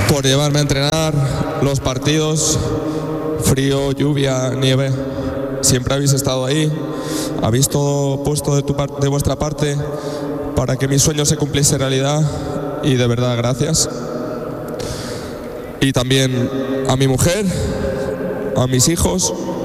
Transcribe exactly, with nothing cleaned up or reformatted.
por llevarme a entrenar, los partidos, frío, lluvia, nieve. Siempre habéis estado ahí, habéis todo puesto de, tu par- de vuestra parte para que mi sueño se cumpliese realidad y de verdad gracias. Y también a mi mujer, a mis hijos